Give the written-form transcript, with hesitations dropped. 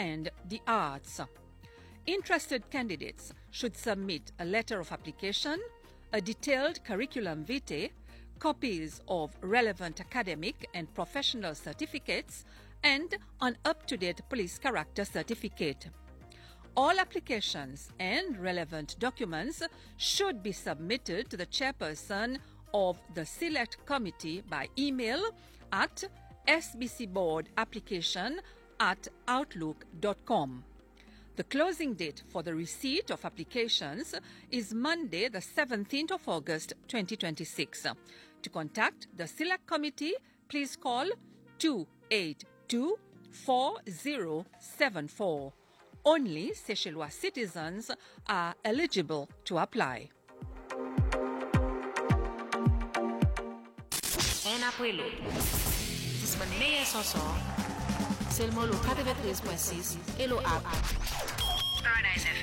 and the arts. Interested candidates should submit a letter of application, a detailed curriculum vitae, copies of relevant academic and professional certificates, and an up-to-date police character certificate. All applications and relevant documents should be submitted to the chairperson of the Select Committee by email at sbcboardapplication@outlook.com. The closing date for the receipt of applications is Monday, the 17th of August, 2026. To contact the Select Committee, please call 282-4074. Only Seychellois citizens are eligible to apply. En Apuelo, disponible c'est le mot 93.6 et le app. Paradise